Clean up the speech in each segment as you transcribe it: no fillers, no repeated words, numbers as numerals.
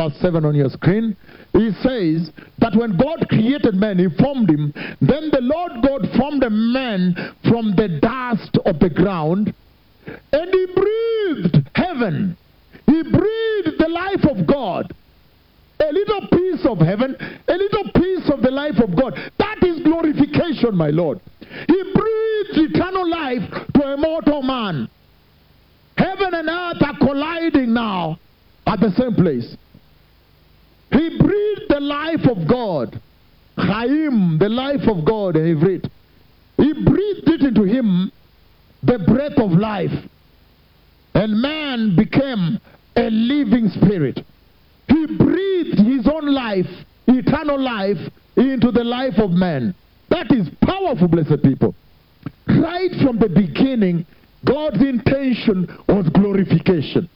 verse 7 on your screen. He says that when God created man, he formed him. Then the Lord God formed a man from the dust of the ground, and he breathed heaven. He breathed the life of God. A little piece of heaven, a little piece of the life of God. That is glorification, my Lord. He breathed eternal life to a mortal man. Heaven and earth are colliding now at the same place. He breathed the life of God. Chaim, the life of God in Ivrit. He breathed it into him, the breath of life. And man became a living spirit. He breathed his own life, eternal life, into the life of man. That is powerful, blessed people. Right from the beginning, God's intention was glorification.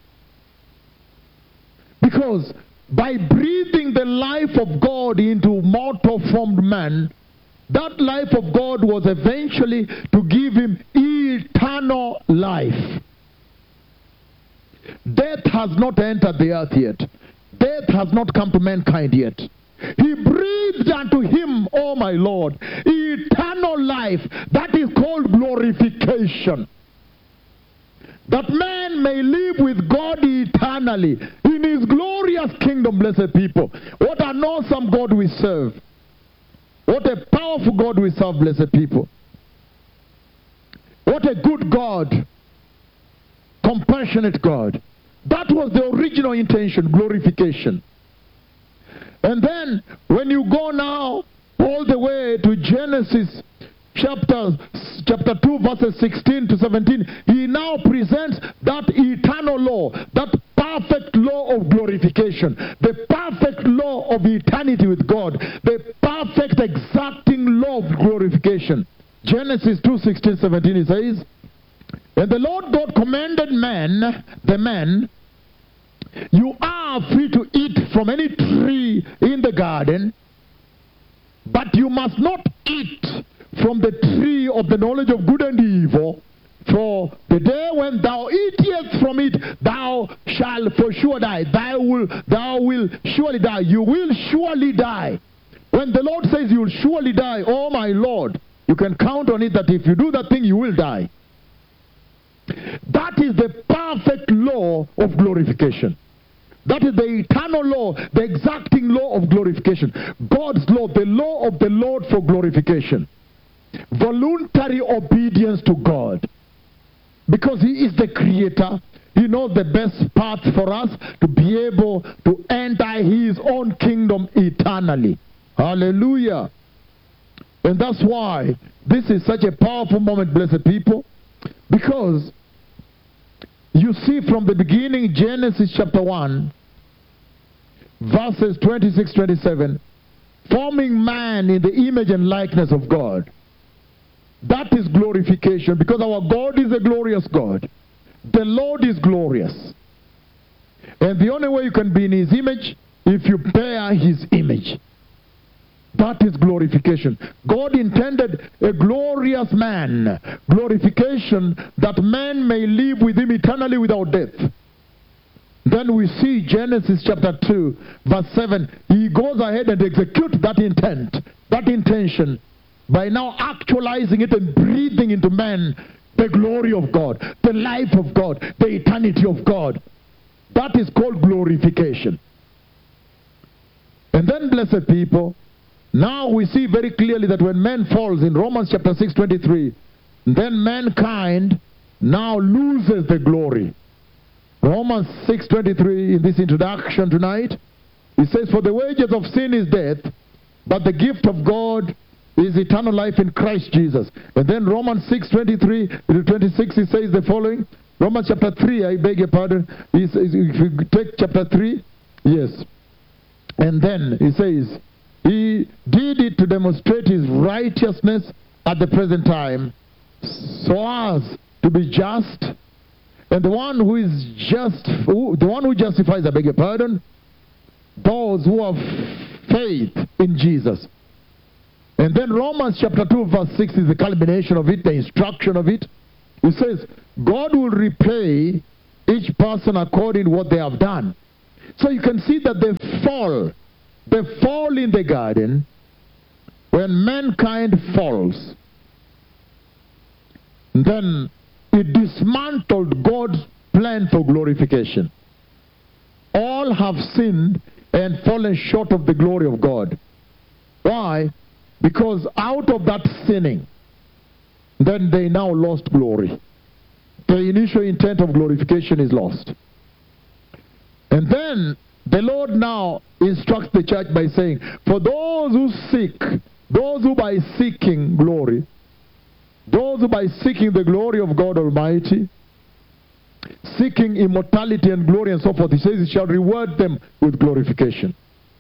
Because by breathing the life of God into mortal formed man, that life of God was eventually to give him eternal life. Death has not entered the earth yet. Death has not come to mankind yet. He breathed unto him, oh my Lord, eternal life. That is called glorification. That man may live with God eternally in his glorious kingdom, blessed people. What an awesome God we serve. What a powerful God we serve, blessed people. What a good God. Compassionate God. That was the original intention, glorification. And then, when you go now all the way to Genesis chapter 2, verses 16 to 17, he now presents that eternal law, that perfect law of glorification, the perfect law of eternity with God, the perfect exacting law of glorification. Genesis 2, 16, 17, it says, and the Lord God commanded the man, you are free to eat from any tree in the garden, but you must not eat from the tree of the knowledge of good and evil, for the day when thou eatest from it, thou shalt for sure die. Thou will surely die. You will surely die. When the Lord says you will surely die, oh my Lord, you can count on it that if you do that thing, you will die. That is the perfect law of glorification. That is the eternal law, the exacting law of glorification. God's law, the law of the Lord for glorification. Voluntary obedience to God. Because he is the creator, he knows the best path for us to be able to enter his own kingdom eternally. Hallelujah. And that's why this is such a powerful moment, blessed people. Because you see from the beginning, Genesis chapter 1, verses 26, 27, forming man in the image and likeness of God. That is glorification, because our God is a glorious God. The Lord is glorious. And the only way you can be in his image, if you bear his image. That is glorification. God intended a glorious man. Glorification, that man may live with him eternally without death. Then we see Genesis chapter 2, verse 7. He goes ahead and executes that intent, that intention, by now actualizing it and breathing into man the glory of God, the life of God, the eternity of God. That is called glorification. And then, blessed people, now we see very clearly that when man falls in Romans chapter 6, 23, then mankind now loses the glory. Romans 6, 23, in this introduction tonight, it says, for the wages of sin is death, but the gift of God is eternal life in Christ Jesus. And then Romans 6, 23 to 26, it says the following. Romans chapter 3, I beg your pardon. If you take chapter 3, yes. And then it says, he did it to demonstrate his righteousness at the present time, so as to be just. And the one who is just, the one who justifies, I beg your pardon, those who have faith in Jesus. And then Romans chapter 2 verse 6 is the culmination of it, the instruction of it. It says, God will repay each person according to what they have done. So you can see that the fall in the garden, when mankind falls, then it dismantled God's plan for glorification. All have sinned and fallen short of the glory of God. Why? Because out of that sinning, then they now lost glory. The initial intent of glorification is lost. And then the Lord now instructs the church by saying, for those who seek, those who by seeking glory, those who by seeking the glory of God Almighty, seeking immortality and glory and so forth, he says he shall reward them with glorification.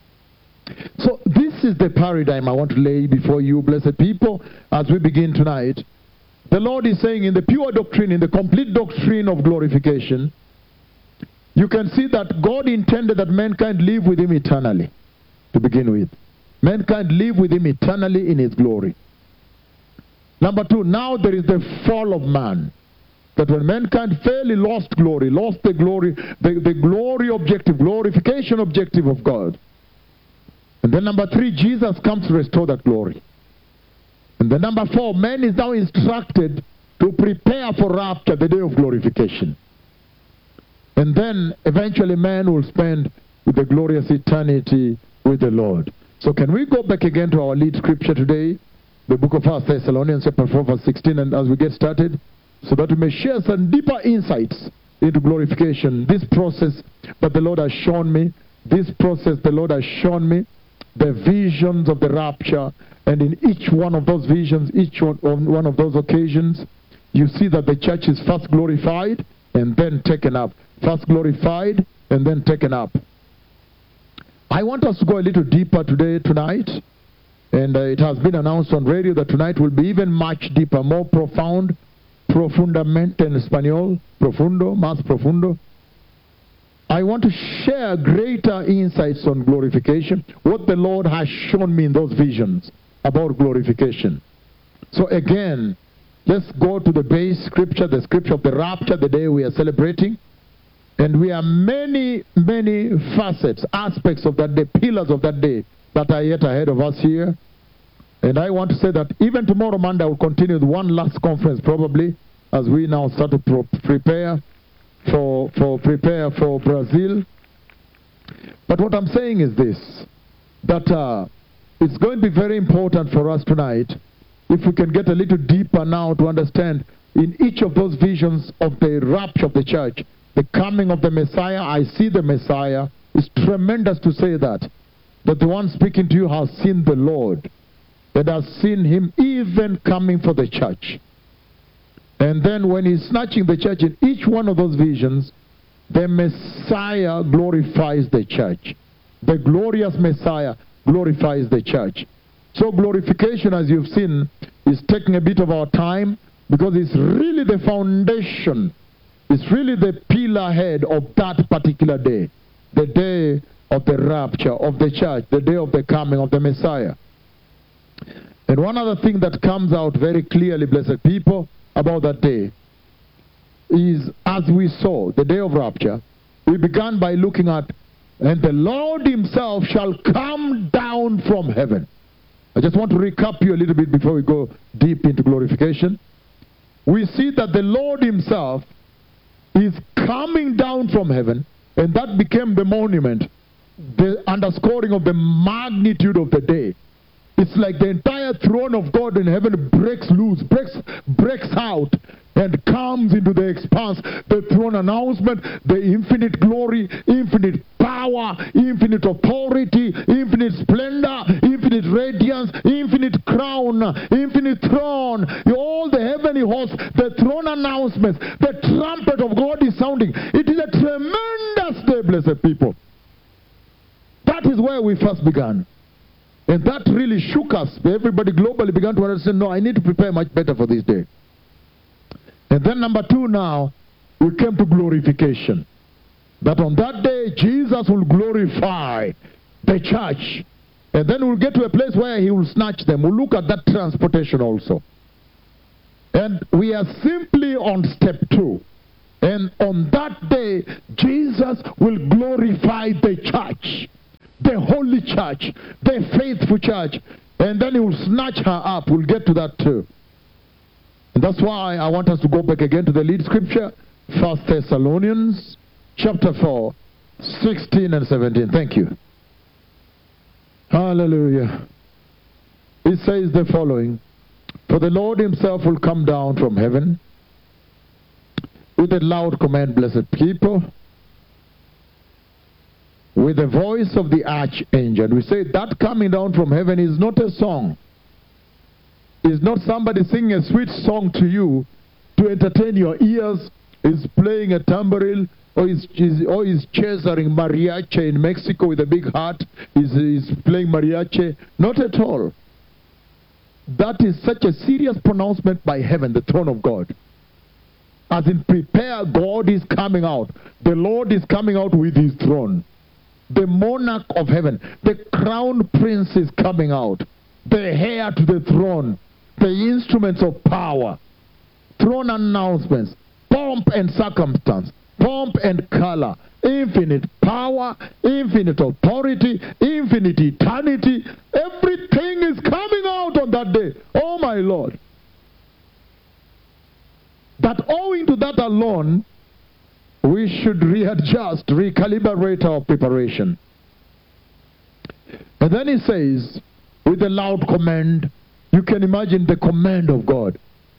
So this is the paradigm I want to lay before you, blessed people, as we begin tonight. The Lord is saying in the pure doctrine, in the complete doctrine of glorification, you can see that God intended that mankind live with him eternally, to begin with. Mankind live with him eternally in his glory. Number two, now there is the fall of man. That when mankind fell, he lost glory, lost the glory, the glory objective, glorification objective of God. And then number three, Jesus comes to restore that glory. And then number four, man is now instructed to prepare for rapture, the day of glorification. And then eventually man will spend the glorious eternity with the Lord. So can we go back again to our lead scripture today, the book of 1 Thessalonians chapter 4 verse 16, and as we get started, so that we may share some deeper insights into glorification. This process that the Lord has shown me, this process the Lord has shown me, the visions of the rapture, and in each one of those visions, each one of those occasions, you see that the church is first glorified and then taken up. First glorified and then taken up. I want us to go a little deeper tonight, and it has been announced on radio that tonight will be even much deeper, more profound, profundamente en español, profundo, más profundo. I want to share greater insights on glorification, what the Lord has shown me in those visions about glorification. So again, let's go to the base scripture, the scripture of the rapture, the day we are celebrating. And we have many, many facets, aspects of that day, pillars of that day that are yet ahead of us here. And I want to say that even tomorrow Monday I will continue with one last conference probably, as we now start to prepare for Brazil. But what I'm saying is this, that it's going to be very important for us tonight if we can get a little deeper now to understand in each of those visions of the rapture of the church, the coming of the Messiah. I see the Messiah. It's tremendous to say that the one speaking to you has seen the Lord, that has seen him even coming for the church. And then when he's snatching the church, in each one of those visions, the Messiah glorifies the church. The glorious Messiah glorifies the church. So glorification, as you've seen, is taking a bit of our time, because it's really the foundation, it's really the pillar head of that particular day, the day of the rapture of the church, the day of the coming of the Messiah. And one other thing that comes out very clearly, blessed people, about that day is, as we saw the day of rapture, we began by looking at, and the Lord himself shall come down from heaven. I just want to recap you a little bit before we go deep into glorification. We see that the Lord himself is coming down from heaven, and that became the monument, the underscoring of the magnitude of the day. It's like the entire throne of God in heaven breaks loose, breaks out, and comes into the expanse. The throne announcement, the infinite glory, infinite power, infinite authority, infinite splendor, infinite radiance, infinite crown, infinite throne, all the heavenly hosts, the throne announcements, the trumpet of God is sounding. It is a tremendous day, blessed people. That is where we first began. And that really shook us. Everybody globally began to understand, no, I need to prepare much better for this day. And then number two now, we came to glorification. That on that day, Jesus will glorify the church. And then we'll get to a place where he will snatch them. We'll look at that transportation also. And we are simply on step 2. And on that day, Jesus will glorify the church, the holy church, the faithful church. And then he will snatch her up. We'll get to that too. And that's why I want us to go back again to the lead scripture, 1 Thessalonians chapter 4, 16 and 17. Thank you. Hallelujah. It says the following: For the Lord himself will come down from heaven with a loud command, blessed people, with the voice of the archangel. And we say that coming down from heaven is not a song. It's not somebody singing a sweet song to you to entertain your ears. Is playing a tambourine, or is chasing mariachi in Mexico with a big hat. Is playing mariachi. Not at all. That is such a serious pronouncement by heaven, the throne of God. As in, prepare, God is coming out. The Lord is coming out with his throne. The monarch of heaven, the crown prince is coming out. The heir to the throne, the instruments of power, throne announcements, pomp and circumstance, pomp and color, infinite power, infinite authority, infinite eternity. Everything is coming out on that day. Oh my Lord. That owing to that alone, we should readjust, recalibrate our preparation. And then he says, with a loud command, you can imagine the command of God.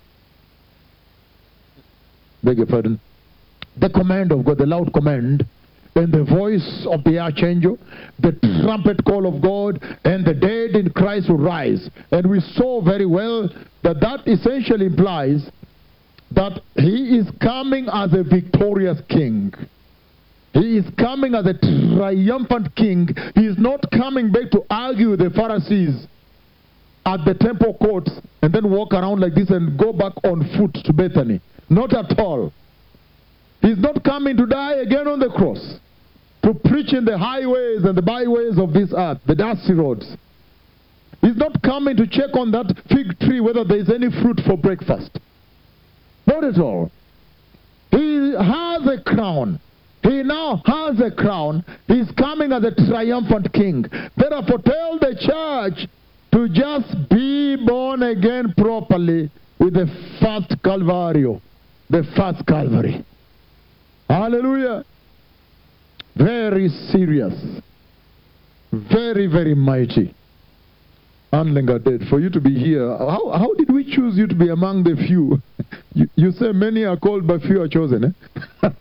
Beg your pardon. The command of God, the loud command, and the voice of the archangel, the trumpet call of God, and the dead in Christ will rise. And we saw very well that that essentially implies that he is coming as a victorious king. He is coming as a triumphant king. He is not coming back to argue with the Pharisees at the temple courts and then walk around like this and go back on foot to Bethany. Not at all. He's not coming to die again on the cross, to preach in the highways and the byways of this earth, the dusty roads. He's not coming to check on that fig tree whether there is any fruit for breakfast. Not at all. He has a crown. He now has a crown. He's coming as a triumphant king. Therefore, tell the church to just be born again properly with the first Calvario, the first Calvary. Hallelujah. Very serious. Very, very mighty. Anlenga dead. For you to be here, how did we choose you to be among the few? You say many are called but few are chosen. Eh?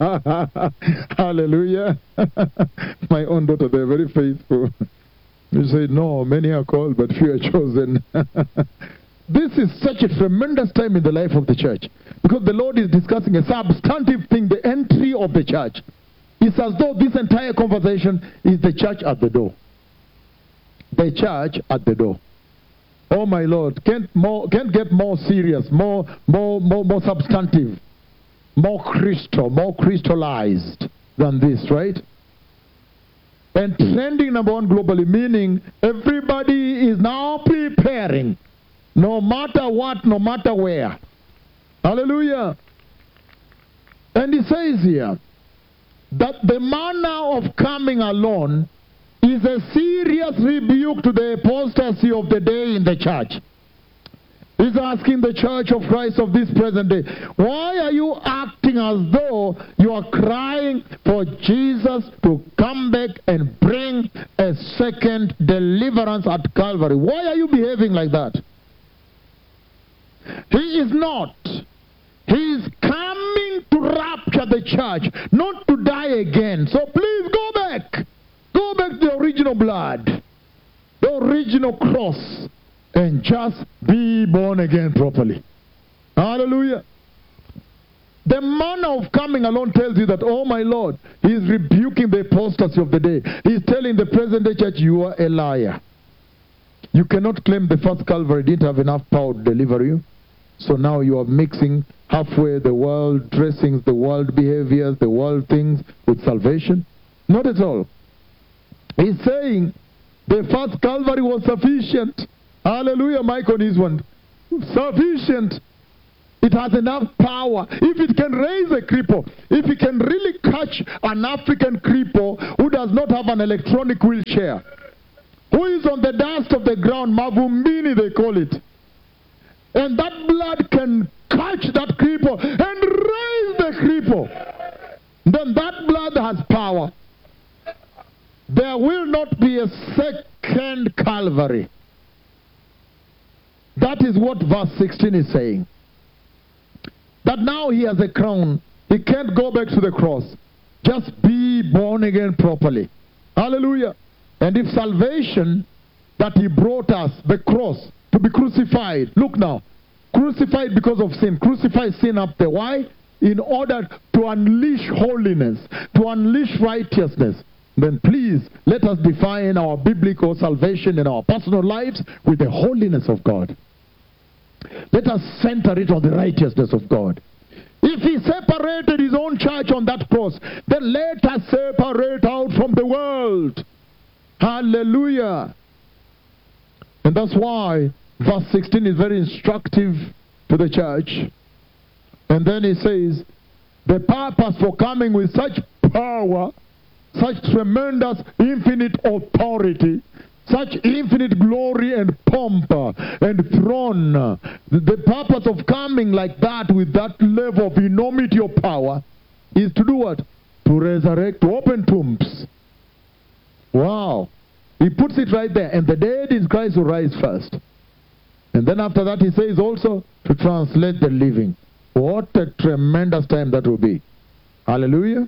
Hallelujah. My own daughter, they're very faithful. You say, no, many are called but few are chosen. This is such a tremendous time in the life of the church, because the Lord is discussing a substantive thing, the entry of the church. It's as though this entire conversation is the church at the door. The church at the door. Oh my Lord, can't get more serious, more substantive, more crystallized than this, right? And trending number one globally, meaning everybody is now preparing, no matter what, no matter where. Hallelujah. And he says here that the manner of coming alone is a serious rebuke to the apostasy of the day in the church. He's asking the church of Christ of this present day, why are you acting as though you are crying for Jesus to come back and bring a second deliverance at Calvary? Why are you behaving like that? He is not. He is coming to rapture the church, not to die again. So please go back. Go back to the original blood, the original cross, and just be born again properly. Hallelujah. The manner of coming alone tells you that, oh my Lord, he is rebuking the apostasy of the day. He is telling the present day church, you are a liar. You cannot claim the first Calvary didn't have enough power to deliver you. So now you are mixing halfway the world dressings, the world behaviors, the world things with salvation. Not at all. He's saying the first Calvary was sufficient. Hallelujah. Mike on his one. Sufficient. It has enough power. If it can raise a cripple, if it can really catch an African cripple who does not have an electronic wheelchair, who is on the dust of the ground, mavumbini they call it, and that blood can catch that cripple and raise the cripple, then that blood has power. There will not be a second Calvary. That is what verse 16 is saying. That now he has a crown. He can't go back to the cross. Just be born again properly. Hallelujah. And if salvation that he brought us, the cross, to be crucified. Look now. Crucified because of sin. Crucify sin up there. Why? In order to unleash holiness, to unleash righteousness. Then please, let us define our biblical salvation in our personal lives with the holiness of God. Let us center it on the righteousness of God. If he separated his own church on that cross, then let us separate out from the world. Hallelujah. And that's why verse 16 is very instructive to the church. And then he says, the purpose for coming with such power, such tremendous infinite authority, such infinite glory and pomp and throne. The purpose of coming like that with that level of enormity of power is to do what? To resurrect, to open tombs. Wow. He puts it right there. And the dead in Christ will rise first. And then after that he says also to translate the living. What a tremendous time that will be. Hallelujah.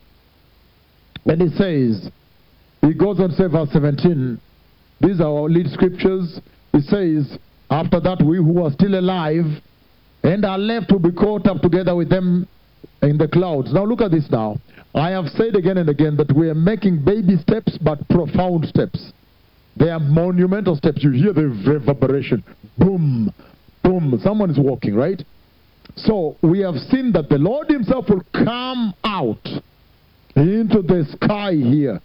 And he says, he goes on to say verse 17, these are our lead scriptures. He says, after that we who are still alive and are left will be caught up together with them in the clouds. Now look at this now. I have said again and again that we are making baby steps but profound steps. They are monumental steps. You hear the reverberation. Boom, boom. Someone is walking, right? So we have seen that the Lord himself will come out into the sky here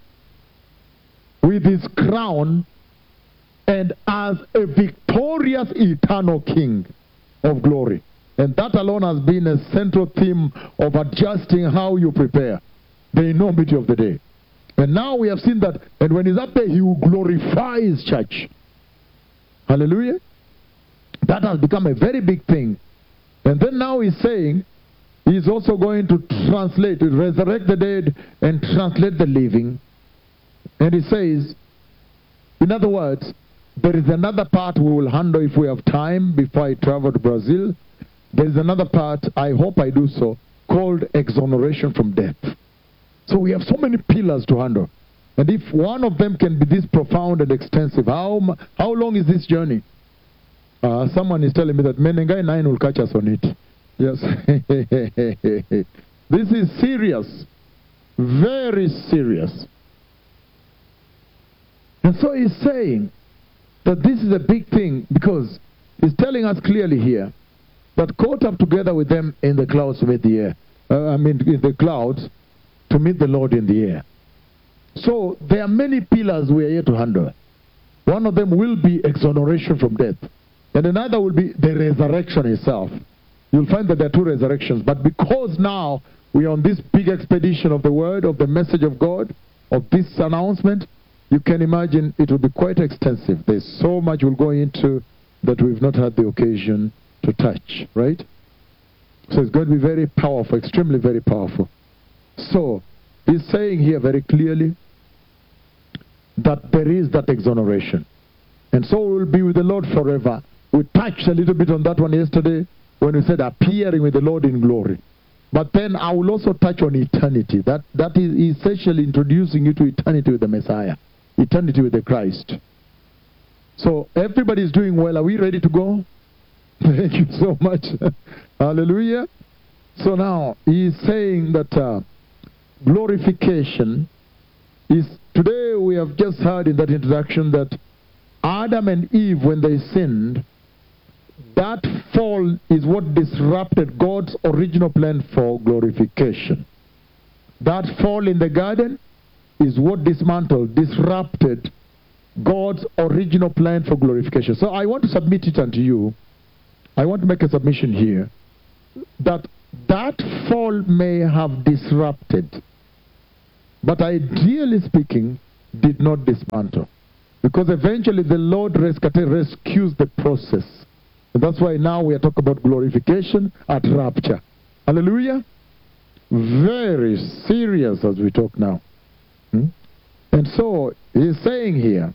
with his crown and as a victorious eternal King of glory. And that alone has been a central theme of adjusting how you prepare the enormity of the day. And now we have seen that, and when he's up there, he will glorify his church. Hallelujah. That has become a very big thing. And then now he's saying, he's also going to translate, resurrect the dead and translate the living. And he says, in other words, there is another part we will handle if we have time before I travel to Brazil. There is another part, I hope I do so, called exoneration from death. So we have so many pillars to handle. And if one of them can be this profound and extensive, how long is this journey? Someone is telling me that Menengai 9 will catch us on it. Yes. This is serious. Very serious. And so he's saying that this is a big thing because he's telling us clearly here that caught up together with them in the clouds to meet the air. In the clouds to meet the Lord in the air. So there are many pillars we are here to handle. One of them will be exoneration from death. And another will be the resurrection itself. You'll find that there are two resurrections. But because now we are on this big expedition of the word, of the message of God, of this announcement, you can imagine it will be quite extensive. There's so much we'll go into that we've not had the occasion to touch, right? So it's going to be very powerful, extremely very powerful. So he's saying here very clearly that there is that exoneration. And so we'll be with the Lord forever. We touched a little bit on that one yesterday when we said appearing with the Lord in glory. But then I will also touch on eternity. That is essentially introducing you to eternity with the Messiah. Eternity with the Christ. So everybody is doing well. Are we ready to go? Thank you so much. Hallelujah. So now he is saying that glorification is, today we have just heard in that introduction that Adam and Eve, when they sinned, that fall is what disrupted God's original plan for glorification. That fall in the garden is what disrupted God's original plan for glorification. So I want to submit it unto you. I want to make a submission here that fall may have disrupted, but ideally speaking, did not dismantle. Because eventually the Lord rescues the process. And that's why now we are talking about glorification at rapture. Hallelujah. Very serious as we talk now. And so he's saying here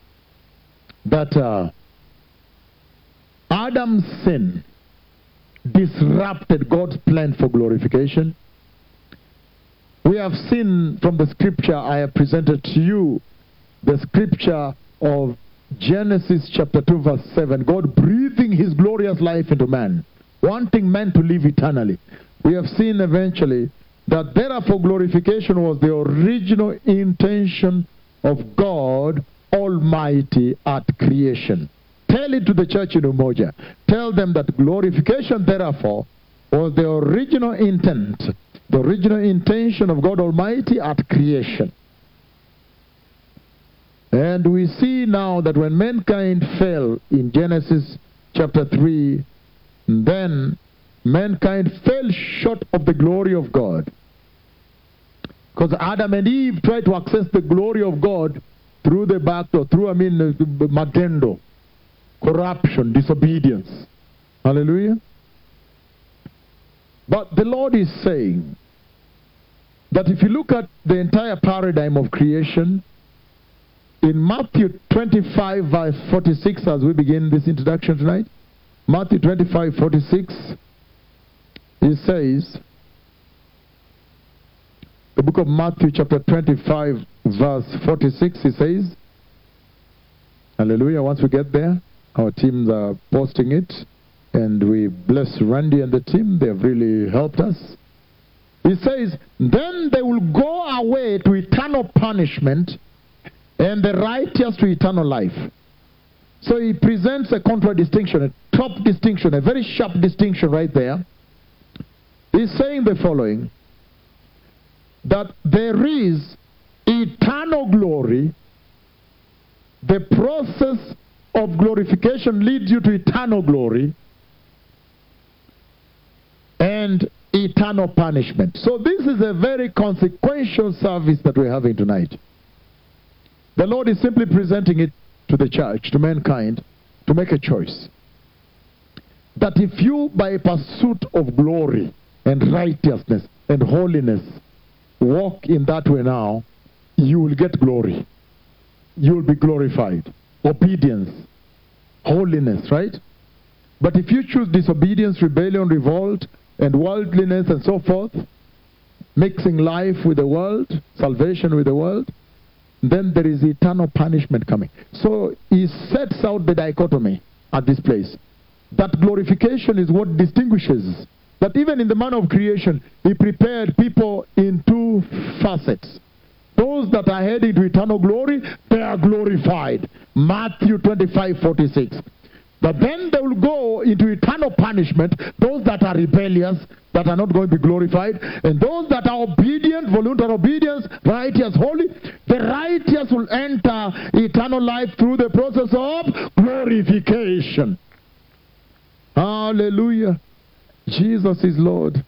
that Adam's sin disrupted God's plan for glorification. We have seen from the scripture I have presented to you, the scripture of Genesis chapter 2 verse 7, God breathing his glorious life into man, wanting man to live eternally. We have seen eventually that therefore glorification was the original intention of God Almighty at creation. Tell it to the church in Umoja. Tell them that glorification therefore was the original intent, the original intention of God Almighty at creation. And we see now that when mankind fell in Genesis chapter 3, then mankind fell short of the glory of God. Because Adam and Eve tried to access the glory of God through the back door, through, magendo, corruption, disobedience. Hallelujah. But the Lord is saying that if you look at the entire paradigm of creation, in Matthew 25 verse 46, as we begin this introduction tonight, Matthew 25, 46, he says, the book of Matthew chapter 25 verse 46, he says, hallelujah, once we get there, our teams are posting it, and we bless Randy and the team, they have really helped us. He says, then they will go away to eternal punishment, and the righteous to eternal life. So he presents a contradistinction, a top distinction, a very sharp distinction right there. He's saying the following, that there is eternal glory. The process of glorification leads you to eternal glory and eternal punishment. So this is a very consequential service that we're having tonight. The Lord is simply presenting it to the church, to mankind, to make a choice. That if you, by pursuit of glory and righteousness and holiness, walk in that way now, you will get glory. You will be glorified. Obedience, holiness, right? But if you choose disobedience, rebellion, revolt, and worldliness and so forth, mixing life with the world, salvation with the world, then there is eternal punishment coming. So he sets out the dichotomy at this place. That glorification is what distinguishes. That even in the manner of creation, he prepared people in two facets. Those that are heading to eternal glory, they are glorified. Matthew 25, 46. But then they will go into eternal punishment, those that are rebellious, that are not going to be glorified, and those that are obedient, voluntary obedience, righteous, holy, the righteous will enter eternal life through the process of glorification. Hallelujah. Jesus is Lord.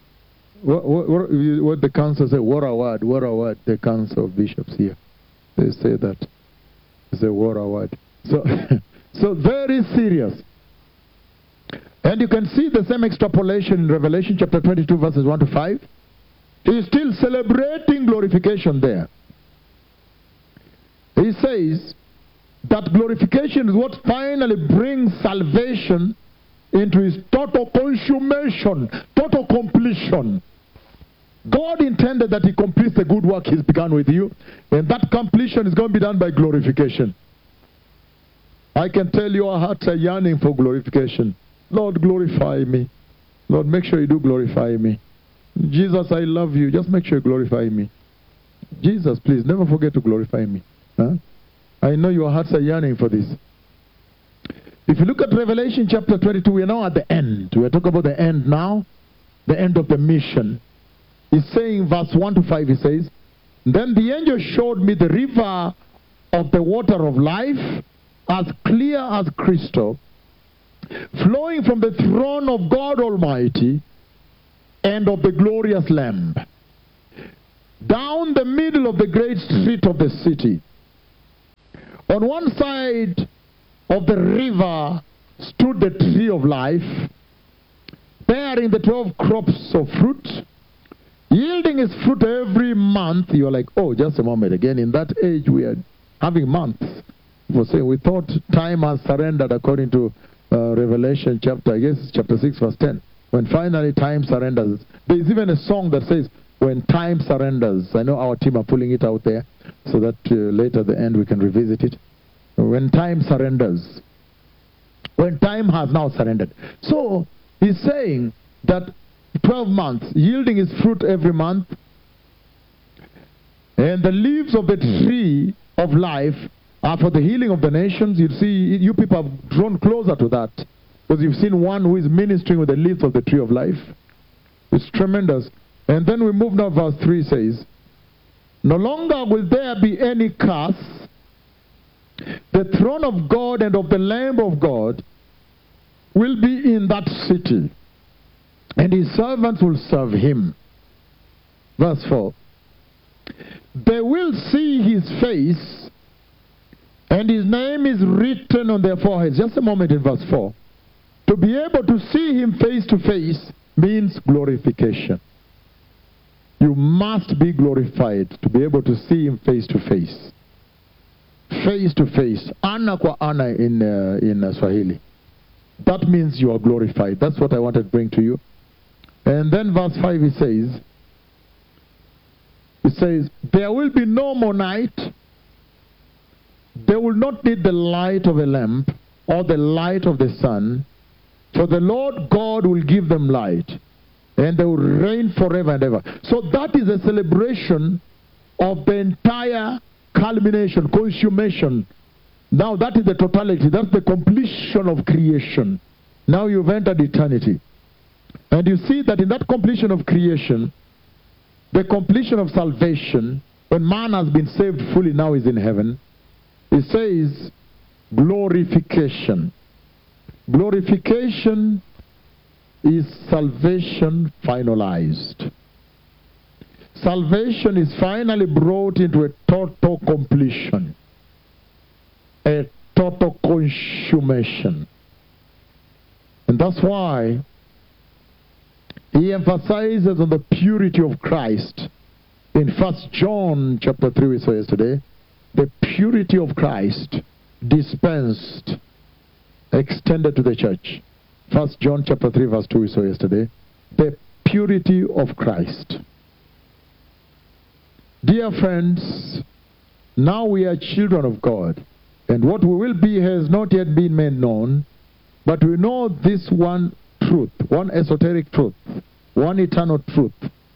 What the council say? What a word, the council of bishops here. They say that. They say, what a word. So very serious. And you can see the same extrapolation in Revelation chapter 22 verses 1 to 5. He is still celebrating glorification there. He says that glorification is what finally brings salvation into his total consummation, total completion. God intended that he completes the good work he's begun with you, and that completion is going to be done by glorification. I can tell you our hearts are yearning for glorification. Lord, glorify me. Lord, make sure you do glorify me. Jesus, I love you. Just make sure you glorify me. Jesus, please, never forget to glorify me. Huh? I know your hearts are yearning for this. If you look at Revelation chapter 22, we are now at the end. We are talking about the end now. The end of the mission. He's saying, verse 1 to 5, he says, then the angel showed me the river of the water of life, as clear as crystal, flowing from the throne of God Almighty and of the glorious Lamb. Down the middle of the great street of the city, on one side of the river stood the tree of life, bearing the 12 crops of fruit, yielding its fruit every month. You're like, oh, just a moment. Again, in that age, we are having months. People say, we thought time has surrendered according to Revelation chapter 6, verse 10. When finally time surrenders. There's even a song that says, when time surrenders. I know our team are pulling it out there, so that later at the end we can revisit it. When time surrenders. When time has now surrendered. So, he's saying that 12 months, yielding its fruit every month, and the leaves of the tree of life are for the healing of the nations. You see, you people have drawn closer to that, because you've seen one who is ministering with the leaves of the tree of life. It's tremendous. And then we move now, verse 3 says, no longer will there be any curse. The throne of God and of the Lamb of God will be in that city, and his servants will serve him. Verse 4. They will see his face, and his name is written on their foreheads. Just a moment in verse 4. To be able to see him face to face means glorification. You must be glorified to be able to see him face to face. Face to face. Ana kwa ana in Swahili. That means you are glorified. That's what I wanted to bring to you. And then verse 5 it says, there will be no more night. They will not need the light of a lamp or the light of the sun, for the Lord God will give them light, and they will reign forever and ever. So that is a celebration of the entire culmination, consummation. Now that is the totality. That's the completion of creation. Now you've entered eternity. And you see that in that completion of creation, the completion of salvation, when man has been saved fully, now is in heaven, it says glorification. Glorification is salvation finalized. Salvation is finally brought into a total completion, a total consummation. And that's why he emphasizes on the purity of Christ. In 1 John chapter 3 we saw yesterday, the purity of Christ dispensed, extended to the church. 1 John chapter 3 verse 2 we saw yesterday, the purity of Christ. Dear friends, now we are children of God, and what we will be has not yet been made known, but we know this one truth, one esoteric truth, one eternal truth.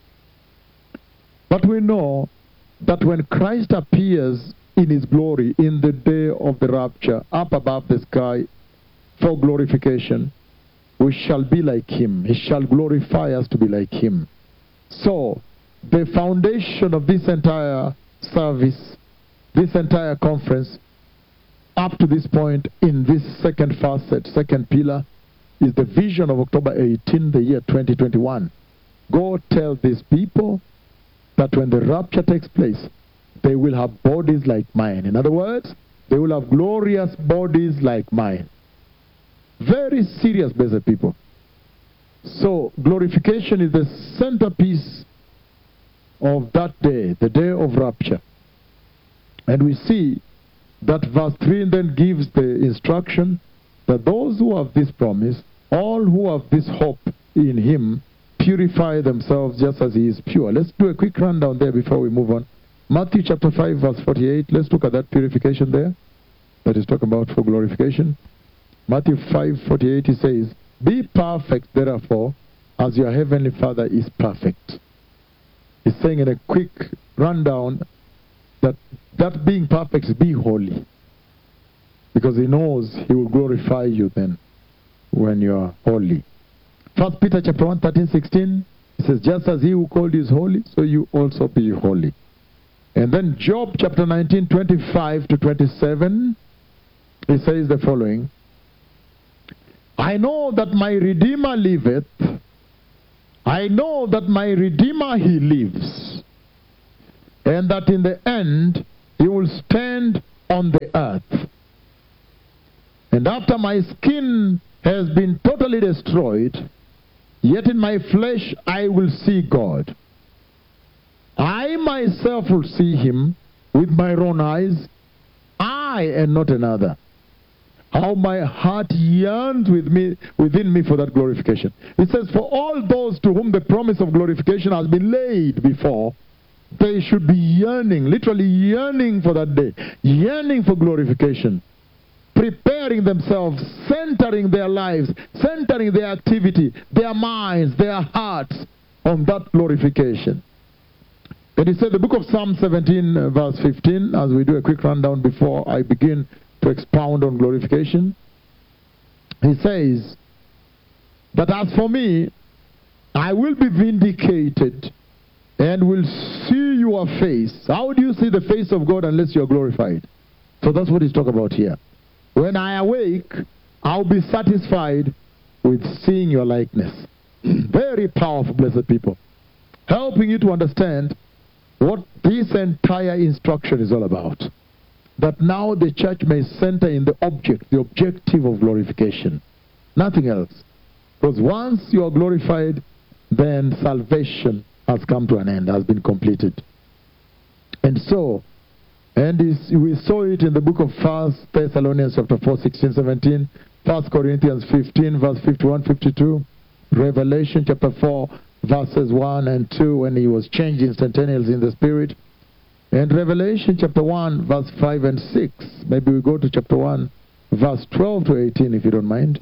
But we know that when Christ appears in his glory in the day of the rapture, up above the sky for glorification, we shall be like him. He shall glorify us to be like him. So, the foundation of this entire service, this entire conference, up to this point in this second facet, second pillar, is the vision of October 18, the year 2021. Go tell these people that when the rapture takes place, they will have bodies like mine. In other words, they will have glorious bodies like mine. Very serious, blessed people. So, glorification is the centerpiece of that day, the day of rapture. And we see that verse 3 then gives the instruction that those who have this promise, all who have this hope in him, purify themselves just as he is pure. Let's do a quick rundown there before we move on. Matthew chapter 5 verse 48. Let's look at that purification there that is talking about for glorification. Matthew 5:48, he says, be perfect therefore as your heavenly Father is perfect. He's saying in a quick rundown that being perfect is be holy, because he knows he will glorify you then when you are holy. 1 Peter chapter 1, 13, 16, it says, just as he who called you is holy, so you also be holy. And then Job chapter 19, 25 to 27, he says the following, I know that my Redeemer liveth, I know that my Redeemer, he lives, and that in the end he will stand on the earth. And after my skin has been totally destroyed, yet in my flesh I will see God. I myself will see him with my own eyes, I and not another. How my heart yearns within me for that glorification. It says, for all those to whom the promise of glorification has been laid before, they should be yearning, literally yearning for that day, yearning for glorification, preparing themselves, centering their lives, centering their activity, their minds, their hearts on that glorification. And he said, the book of Psalm 17, verse 15, as we do a quick rundown before I begin to expound on glorification. He says that as for me, I will be vindicated and will see your face. How do you see the face of God unless you are glorified? So that's what he's talking about here. When I awake, I'll be satisfied with seeing your likeness. Very powerful, blessed people. Helping you to understand what this entire instruction is all about. That now the church may center in the objective of glorification. Nothing else. Because once you are glorified, then salvation has come to an end, has been completed. And so, we saw it in the book of 1 Thessalonians chapter 4, 16, 17, 1 Corinthians 15, verse 51, 52, Revelation chapter 4, verses 1 and 2, when he was changed instantaneously in the spirit. And Revelation chapter 1, verse 5 and 6. Maybe we go to chapter 1, verse 12 to 18, if you don't mind.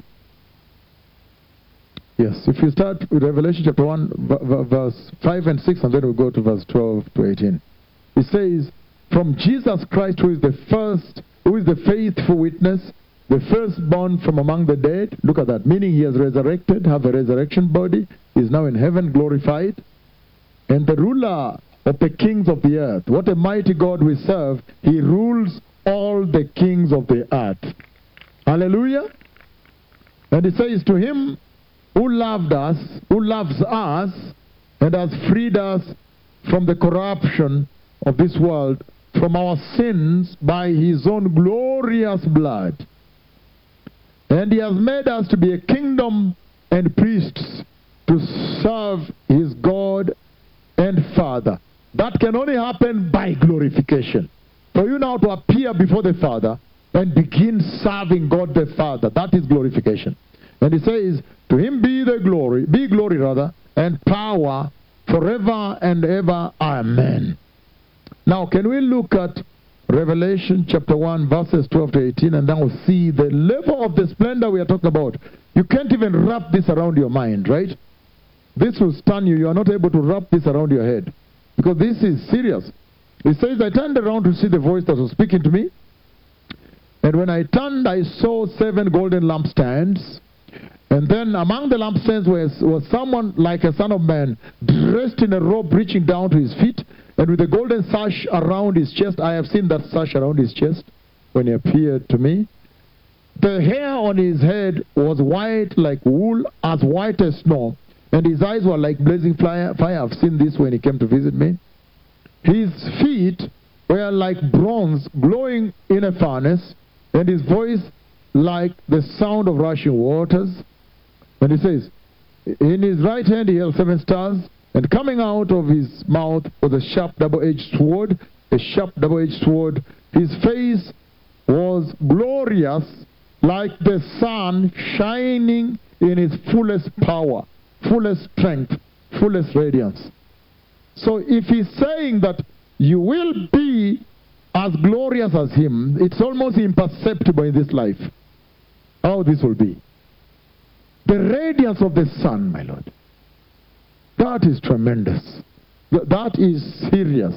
Yes, if you start with Revelation chapter 1, verse 5 and 6, and then we'll go to verse 12 to 18. It says, from Jesus Christ, who is the faithful witness, the firstborn from among the dead. Look at that. Meaning he has resurrected, have a resurrection body, is now in heaven glorified. And the ruler of the kings of the earth. What a mighty God we serve. He rules all the kings of the earth. Hallelujah. And it says, to him who loved us, who loves us, and has freed us from the corruption of this world, from our sins by his own glorious blood. And he has made us to be a kingdom and priests to serve his God and Father. That can only happen by glorification. For you now to appear before the Father and begin serving God the Father, that is glorification. And he says, to him be glory and power forever and ever. Amen. Now, can we look at Revelation chapter 1, verses 12 to 18, and then we'll see the level of the splendor we are talking about. You can't even wrap this around your mind, right? This will stun you. You are not able to wrap this around your head, because this is serious. It says, I turned around to see the voice that was speaking to me. And when I turned, I saw 7 golden lampstands. And then among the lampstands was someone like a son of man, dressed in a robe reaching down to his feet, and with a golden sash around his chest. I have seen that sash around his chest when he appeared to me. The hair on his head was white like wool, as white as snow. And his eyes were like blazing fire. I've seen this when he came to visit me. His feet were like bronze glowing in a furnace, and his voice like the sound of rushing waters. And he says, in his right hand he held 7 stars, and coming out of his mouth was a sharp double-edged sword. A sharp double-edged sword. His face was glorious like the sun shining in its fullest power, fullest strength, fullest radiance. So if he's saying that you will be as glorious as him, it's almost imperceptible in this life how this will be. The radiance of the sun, my Lord. That is tremendous. That is serious.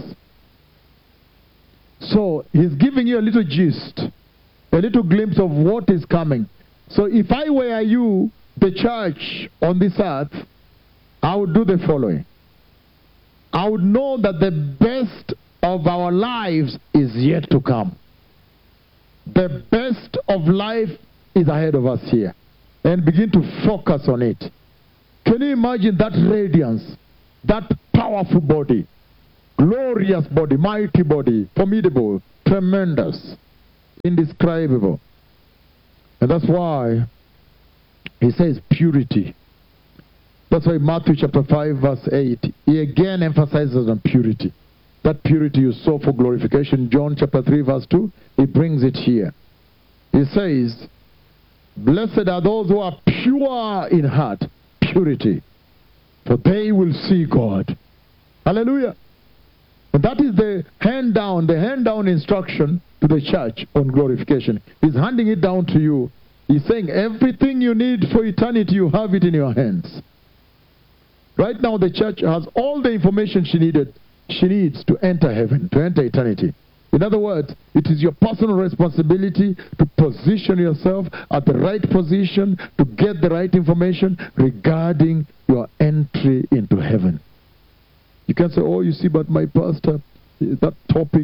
So he's giving you a little gist, a little glimpse of what is coming. So if I were you, the church on this earth, I would do the following. I would know that the best of our lives is yet to come. The best of life is ahead of us here. And begin to focus on it. Can you imagine that radiance, that powerful body, glorious body, mighty body, formidable, tremendous, indescribable? And that's why he says purity. That's why Matthew chapter 5 verse 8, he again emphasizes on purity. That purity you saw for glorification. John chapter 3 verse 2, he brings it here. He says, blessed are those who are pure in heart, purity, for they will see God. Hallelujah. And that is the hand down instruction to the church on glorification. He's handing it down to you. He's saying everything you need for eternity, you have it in your hands. Right now the church has all the information she needs to enter heaven, to enter eternity. In other words, it is your personal responsibility to position yourself at the right position, to get the right information regarding your entry into heaven. You can say, oh, you see, but my pastor, that topic,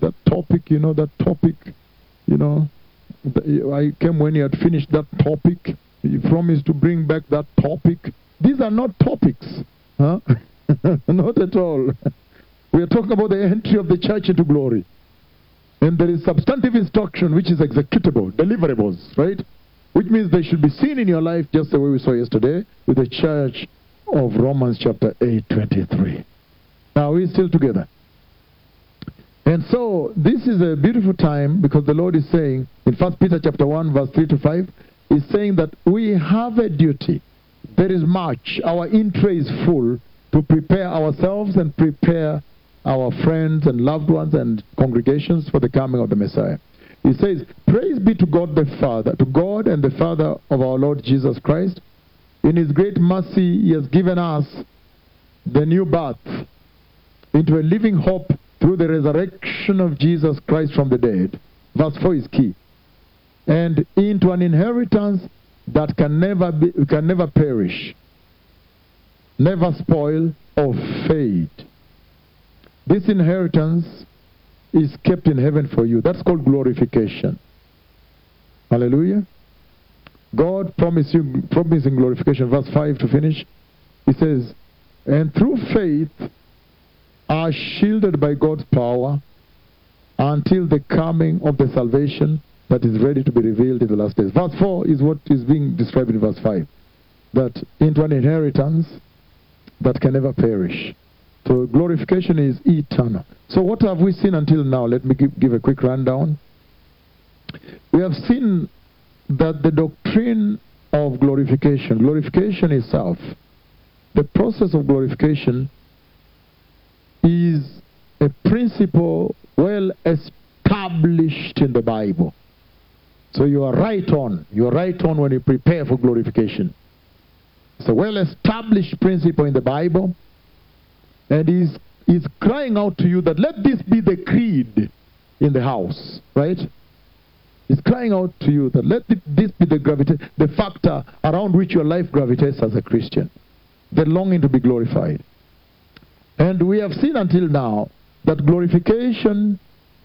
I came when he had finished that topic. He promised to bring back that topic. These are not topics. Huh? Not at all. We are talking about the entry of the church into glory. And there is substantive instruction which is executable, deliverables, right? Which means they should be seen in your life just the way we saw yesterday with the church of Romans chapter 8:23. Now we're still together. And so this is a beautiful time because the Lord is saying in 1 Peter chapter 1 verse 3 to 5, he's saying that we have a duty. There is much. Our in-tray is full to prepare ourselves and prepare our friends and loved ones and congregations for the coming of the Messiah. He says, praise be to God the Father, to God and the Father of our Lord Jesus Christ. In his great mercy, he has given us the new birth into a living hope through the resurrection of Jesus Christ from the dead. Verse 4 is key. And into an inheritance that can never perish, never spoil or fade. This inheritance is kept in heaven for you. That's called glorification. Hallelujah. God promising glorification. Verse 5 to finish. He says, and through faith are shielded by God's power until the coming of the salvation that is ready to be revealed in the last days. Verse 4 is what is being described in verse 5. That into an inheritance that can never perish. So glorification is eternal. So what have we seen until now? Let me give a quick rundown. We have seen that the doctrine of glorification itself, the process of glorification is a principle well established in the Bible. So you are right on. You are right on when you prepare for glorification. It's a well established principle in the Bible. And he's crying out to you that let this be the creed in the house, right? He's crying out to you that let this be the factor around which your life gravitates as a Christian. The longing to be glorified. And we have seen until now that glorification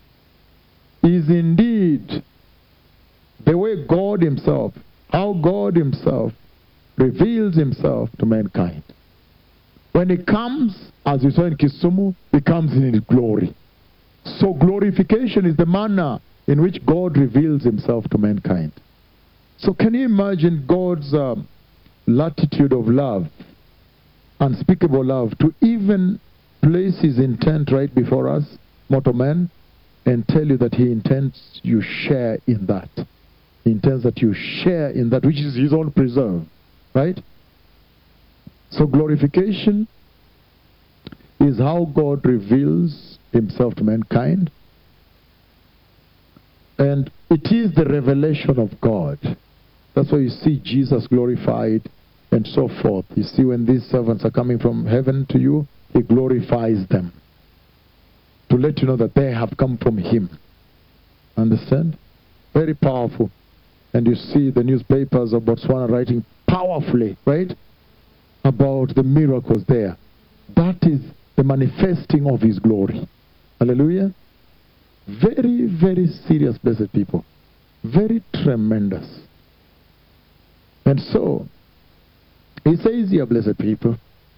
is indeed the way God himself, how God himself reveals himself to mankind. When he comes, as you saw in Kisumu, he comes in his glory. So glorification is the manner in which God reveals himself to mankind. So can you imagine God's latitude of love, unspeakable love, to even place his intent right before us, mortal man, and tell you that he intends you share in that. He intends that you share in that which is his own preserve. Right? So glorification is how God reveals himself to mankind. And it is the revelation of God. That's why you see Jesus glorified and so forth. You see when these servants are coming from heaven to you, he glorifies them. To let you know that they have come from him. Understand? Very powerful. And you see the newspapers of Botswana writing powerfully, right? About the miracles there. That is the manifesting of his glory. Hallelujah. Very, very serious, blessed people. Very tremendous. And so, He says here, blessed people,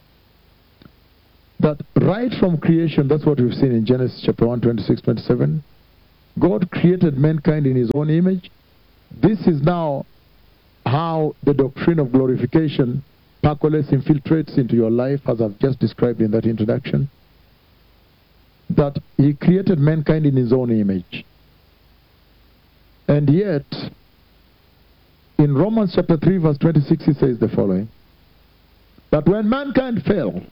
that right from creation, that's what we've seen in Genesis chapter 1, 26, 27. God created mankind in his own image. This is now how the doctrine of glorification percolates, infiltrates into your life, as I've just described in that introduction. That he created mankind in his own image. And yet, in Romans chapter 3 verse 26, he says the following, that when mankind fell,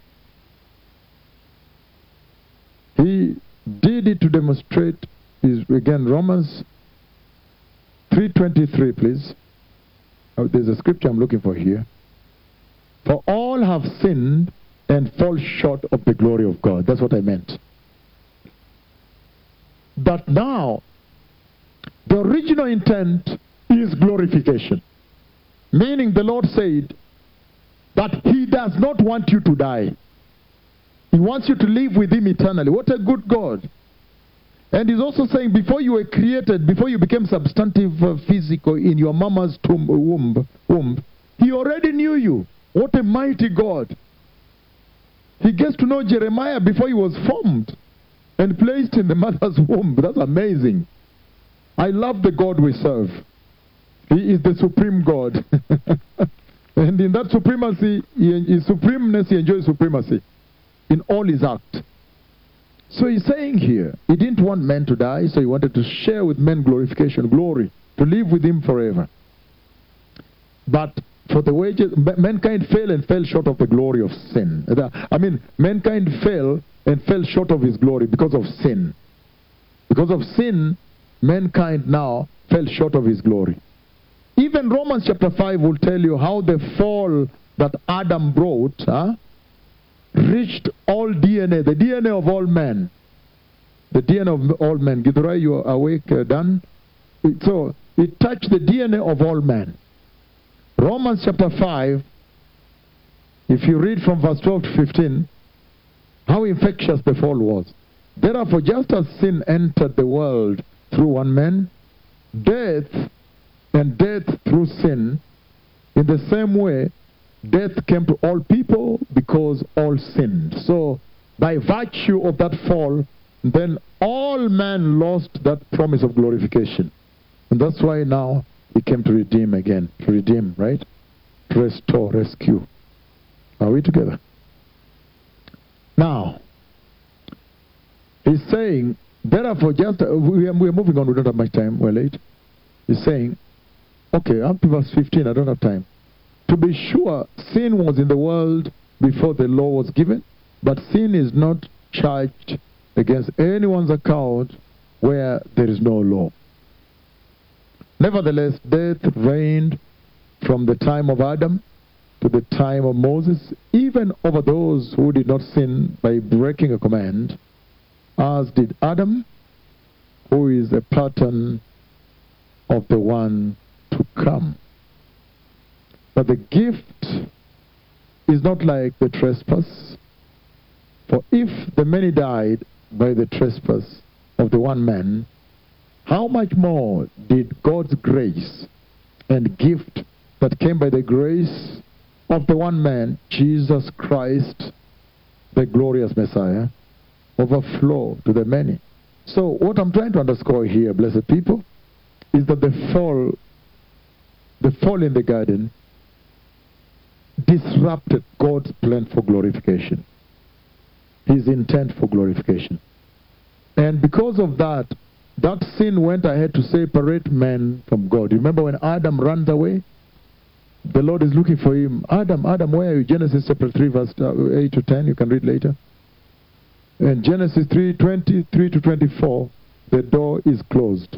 he did it to demonstrate his, again, Romans 3:23, please. There's a scripture I'm looking for here. For all have sinned and fall short of the glory of God. That's what I meant. That now, the original intent is glorification. Meaning the Lord said that he does not want you to die. He wants you to live with him eternally. What a good God. And he's also saying, before you were created, before you became substantive physical in your mama's womb, he already knew you. What a mighty God. He gets to know Jeremiah before he was formed and placed in the mother's womb. That's amazing. I love the God we serve. He is the supreme God. And in that supremacy, his supremeness, he enjoys supremacy in all his acts. So he's saying here, he didn't want men to die, so he wanted to share with men glorification, glory, to live with him forever. But for the wages, mankind fell and fell short of the glory of sin. Mankind fell and fell short of his glory because of sin. Because of sin, mankind now fell short of his glory. Even Romans chapter 5 will tell you how the fall that Adam brought reached all DNA, the DNA of all men. The DNA of all men. Githurai, you are awake, Dan? So, it touched the DNA of all men. Romans chapter 5, if you read from verse 12 to 15, how infectious the fall was. Therefore, just as sin entered the world through one man, death and death through sin, in the same way, death came to all people because all sinned. So, by virtue of that fall, then all men lost that promise of glorification. And that's why now he came to redeem again. To redeem, right? To restore, rescue. Are we together? Now, he's saying, therefore, just, we are moving on, we don't have much time, we're late. He's saying, okay, up to verse 15, I don't have time. To be sure, sin was in the world before the law was given, but sin is not charged against anyone's account where there is no law. Nevertheless, death reigned from the time of Adam to the time of Moses, even over those who did not sin by breaking a command, as did Adam, who is a pattern of the one to come. But the gift is not like the trespass. For if the many died by the trespass of the one man, how much more did God's grace and gift that came by the grace of the one man, Jesus Christ, the glorious Messiah, overflow to the many? So what I'm trying to underscore here, blessed people, is that the fall in the garden disrupted God's plan for glorification, his intent for glorification. And because of that, that sin went ahead to separate man from God. Remember when Adam runs away? The Lord is looking for him. Adam, where are you? Genesis chapter 3, verse 8 to 10. You can read later. And Genesis 3:23 to 24, the door is closed.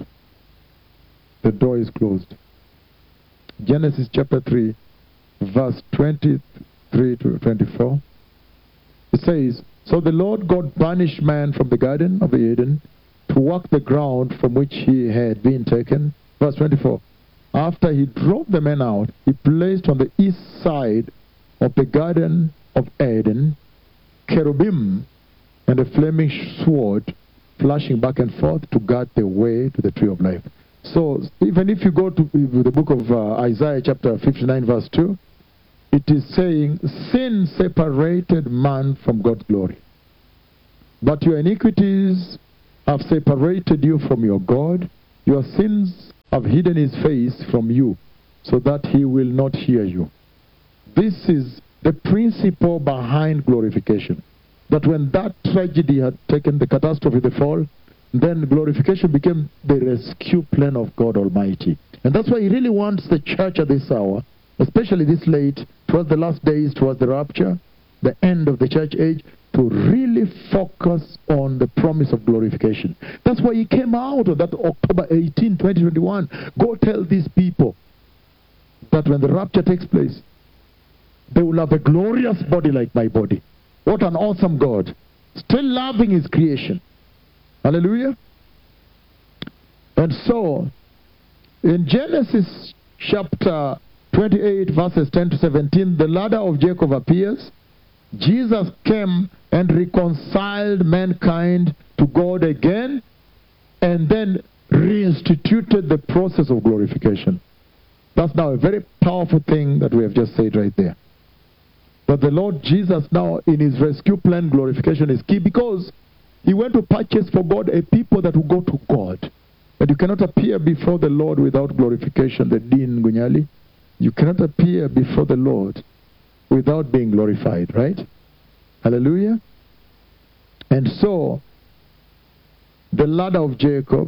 The door is closed. Genesis chapter 3, verse 23 to 24. It says, so the Lord God banished man from the Garden of Eden to walk the ground from which he had been taken. Verse 24. After he drove the man out, he placed on the east side of the Garden of Eden cherubim and a flaming sword flashing back and forth to guard the way to the tree of life. So even if you go to the book of Isaiah chapter 59 verse 2, it is saying, sin separated man from God's glory. But your iniquities have separated you from your God. Your sins have hidden his face from you, so that he will not hear you. This is the principle behind glorification. That when that tragedy had taken, the catastrophe, the fall, then glorification became the rescue plan of God Almighty. And that's why he really wants the church at this hour, especially this late, towards the last days, towards the rapture, the end of the church age, to really focus on the promise of glorification. That's why he came out on that October 18, 2021. Go tell these people that when the rapture takes place, they will have a glorious body like my body. What an awesome God. Still loving his creation. Hallelujah. And so, in Genesis chapter 28, verses 10 to 17, the ladder of Jacob appears. Jesus came and reconciled mankind to God again, and then reinstituted the process of glorification. That's now a very powerful thing that we have just said right there. That the Lord Jesus now, in his rescue plan, glorification is key, because he went to purchase for God a people that will go to God. And you cannot appear before the Lord without glorification, the Dean Gunyali. You cannot appear before the Lord without being glorified, right? Hallelujah. And so, the ladder of Jacob,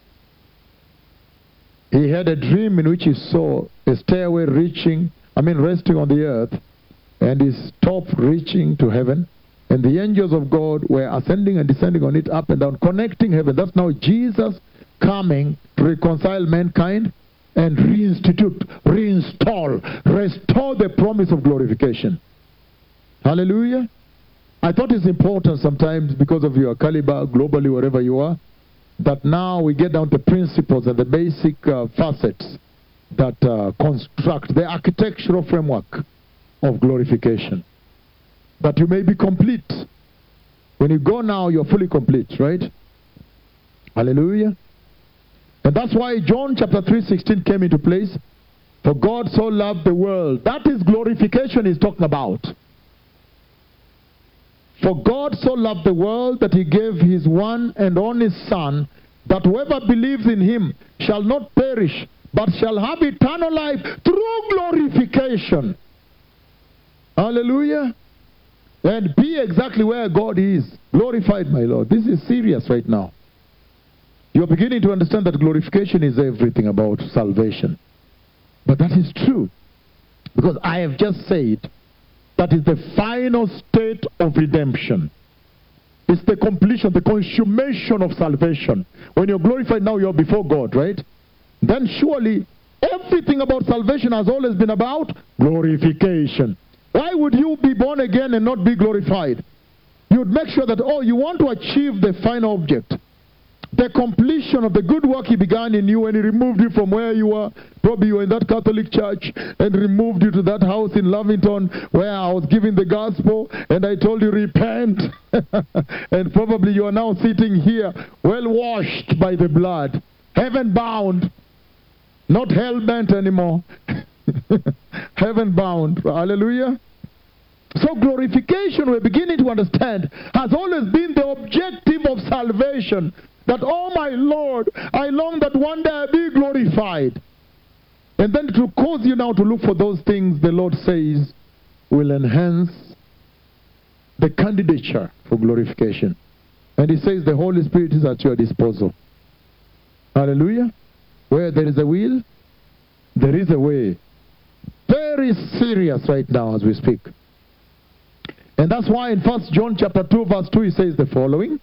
he had a dream in which he saw a stairway resting on the earth, and his top reaching to heaven, and the angels of God were ascending and descending on it, up and down, connecting heaven. That's now Jesus coming to reconcile mankind and restore the promise of glorification. Hallelujah. I thought it's important sometimes, because of your caliber globally, wherever you are, that now we get down to principles and the basic facets that construct the architectural framework of glorification, that you may be complete. When you go now, you're fully complete, right? Hallelujah. And that's why John chapter 3:16 came into place. For God so loved the world. That is glorification he's talking about. For God so loved the world that he gave his one and only Son, that whoever believes in him shall not perish, but shall have eternal life through glorification. Hallelujah. And be exactly where God is. Glorified, my Lord. This is serious right now. You're beginning to understand that glorification is everything about salvation. But that is true. Because I have just said that is the final state of redemption. It's the completion, the consummation of salvation. When you're glorified now, you're before God, right? Then surely everything about salvation has always been about glorification. Why would you be born again and not be glorified? You would make sure that, you want to achieve the final object. The completion of the good work he began in you when he removed you from where you were. Probably you were in that Catholic church and removed you to that house in Lavington where I was giving the gospel and I told you repent. And probably you are now sitting here well washed by the blood. Heaven bound. Not hell bent anymore. Heaven bound. Hallelujah. So glorification, we're beginning to understand, has always been the objective of salvation. That, oh my Lord, I long that one day I be glorified. And then to cause you now to look for those things the Lord says will enhance the candidature for glorification. And he says the Holy Spirit is at your disposal. Hallelujah. Where there is a will, there is a way. Very serious right now as we speak. And that's why in 1 John chapter 2 verse 2 he says the following.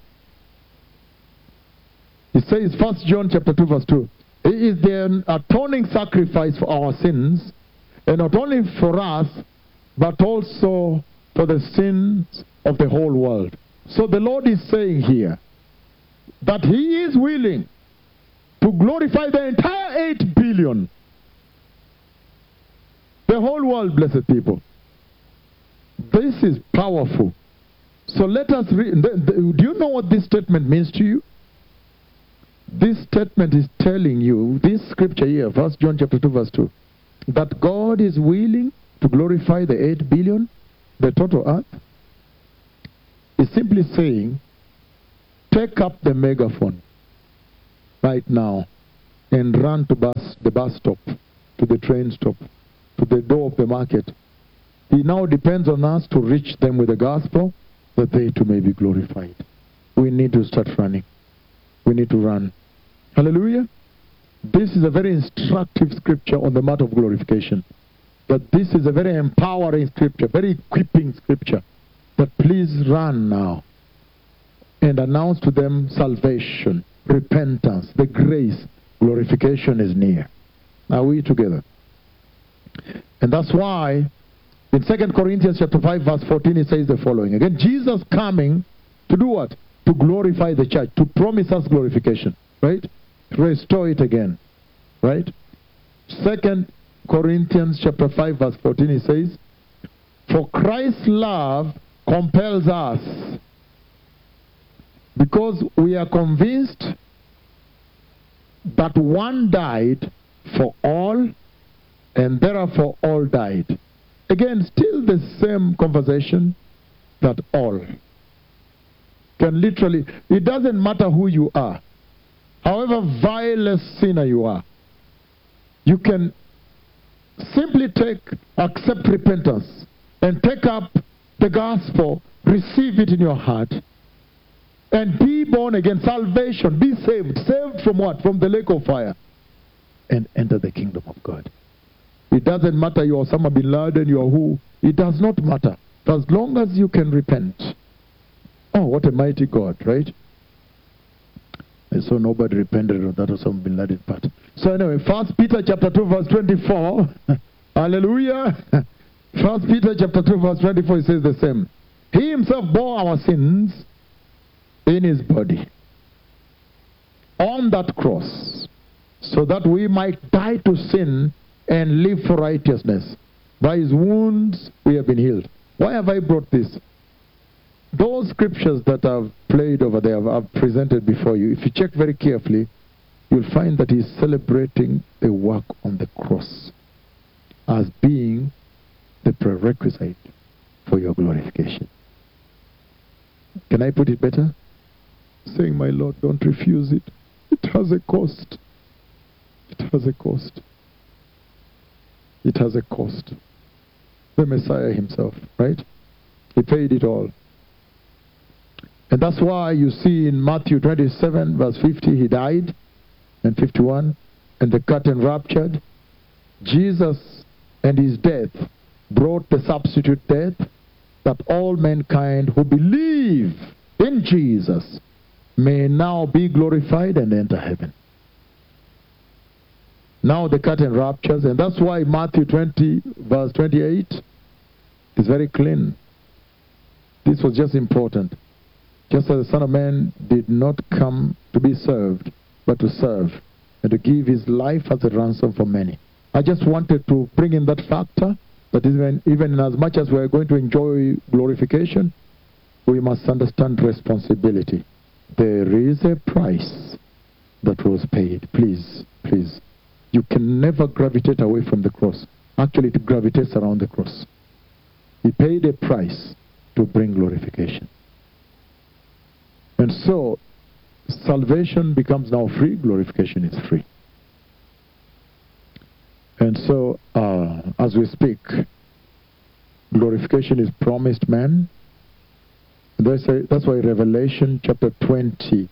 He says, 1 John chapter 2 verse 2, he is the atoning sacrifice for our sins, and not only for us, but also for the sins of the whole world. So the Lord is saying here that he is willing to glorify the entire 8 billion. The whole world, blessed people. This is powerful. So let us read. Do you know what this statement means to you? This statement is telling you, this scripture here, 1 John chapter 2 verse 2, that God is willing to glorify the 8 billion, the total earth? It's simply saying, take up the megaphone right now and run to the bus stop, to the train stop, to the door of the market. It now depends on us to reach them with the gospel, that they too may be glorified. We need to start running. We need to run. Hallelujah. This is a very instructive scripture on the matter of glorification. That this is a very empowering scripture, very equipping scripture. That please run now and announce to them salvation, repentance, the grace, glorification is near. Are we together? And that's why in 2 Corinthians chapter 5 verse 14 it says the following. Again, Jesus coming to do what? To glorify the church, to promise us glorification, right? Restore it again, right? 2 Corinthians chapter 5 verse 14 it says, for Christ's love compels us, because we are convinced that one died for all, and therefore all died. Again, still the same conversation, that all. Can literally, it doesn't matter who you are, however vile a sinner you are, you can simply accept repentance and take up the gospel, receive it in your heart, and be born again. Salvation, be saved. Saved from what? From the lake of fire. And enter the kingdom of God. It doesn't matter you are Osama bin Laden, you are who. It does not matter. As long as you can repent. Oh, what a mighty God, right? And so nobody repented of that Osama bin Laden part. So anyway, 1 Peter chapter 2 verse 24. Hallelujah. 1 Peter chapter 2 verse 24 it says the same. He himself bore our sins in his body on that cross, so that we might die to sin and live for righteousness. By his wounds we have been healed. Why have I brought this? Those scriptures that I've played over there, I've presented before you, if you check very carefully, you'll find that he's celebrating the work on the cross as being the prerequisite for your glorification. Can I put it better? Saying, my Lord, don't refuse it. It has a cost. It has a cost. It has a cost. The Messiah himself, right? He paid it all. And that's why you see in Matthew 27 verse 50, he died, and 51, and the curtain ruptured. Jesus and his death brought the substitute death, that all mankind who believe in Jesus may now be glorified and enter heaven. Now the curtain ruptures, and that's why Matthew 20 verse 28 is very clean. This was just important. Just as the Son of Man did not come to be served, but to serve, and to give his life as a ransom for many. I just wanted to bring in that factor, that even in as much as we are going to enjoy glorification, we must understand responsibility. There is a price that was paid. Please, please. You can never gravitate away from the cross. Actually, it gravitates around the cross. He paid a price to bring glorification. And so, salvation becomes now free, glorification is free. And so, as we speak, glorification is promised man. That's why Revelation chapter 20,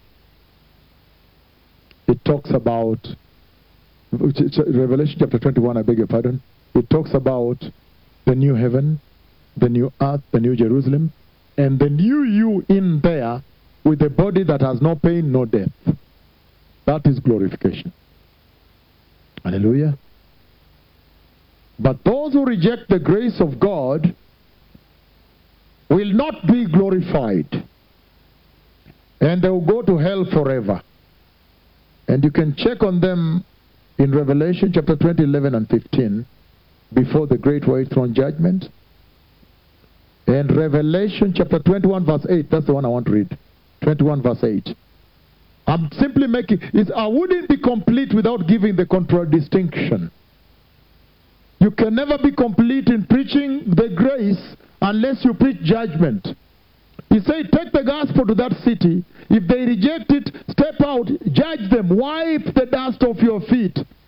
it talks about, Revelation chapter 21, I beg your pardon, it talks about the new heaven, the new earth, the new Jerusalem, and the new you in there with a body that has no pain, no death. That is glorification. Hallelujah. But those who reject the grace of God will not be glorified. And they will go to hell forever. And you can check on them in Revelation chapter 20, 11 and 15, before the great white throne judgment. And Revelation chapter 21 verse 8, that's the one I want to read. 21 verse 8. I'm simply making, I wouldn't be complete without giving the contradistinction. You can never be complete in preaching the grace unless you preach judgment. He said, take the gospel to that city. If they reject it, step out, judge them, wipe the dust off your feet.